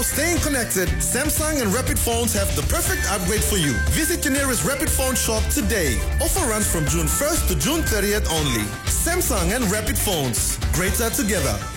staying connected, Samsung and Rapid Phones have the perfect upgrade for you. Visit your nearest Rapid Phone shop today. Offer runs from June 1st to June 30th only. Samsung and Rapid Phones. Greater together.